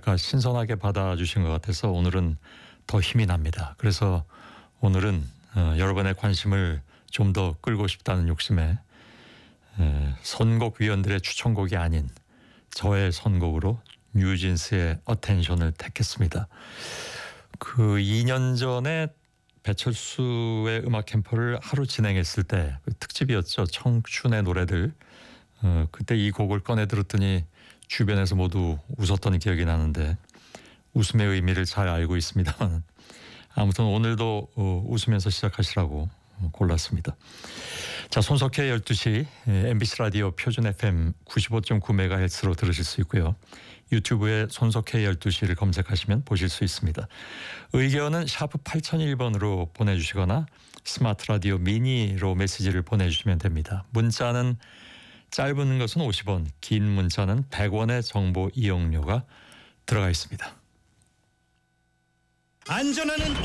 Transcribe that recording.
신선하게 받아주신 것 같아서 오늘은 더 힘이 납니다. 그래서 오늘은 여러분의 관심을 좀 더 끌고 싶다는 욕심에 선곡위원들의 추천곡이 아닌 저의 선곡으로 뉴진스의 어텐션을 택했습니다. 그 2년 전에 배철수의 음악 캠프를 하루 진행했을 때 특집이었죠. 청춘의 노래들. 그때 이 곡을 꺼내 들었더니 주변에서 모두 웃었던 기억이 나는데 웃음의 의미를 잘 알고 있습니다만 아무튼 오늘도 웃으면서 시작하시라고 골랐습니다. 자, 손석희의 12시 MBC 라디오 표준 FM 95.9MHz로 들으실 수 있고요. 유튜브에 손석희의 12시를 검색하시면 보실 수 있습니다. 의견은 샤프 8001번으로 보내주시거나 스마트 라디오 미니로 메시지를 보내주시면 됩니다. 문자는 짧은 것은 50원, 긴 문자는 100원의 정보 이용료가 들어가 있습니다. 안전하는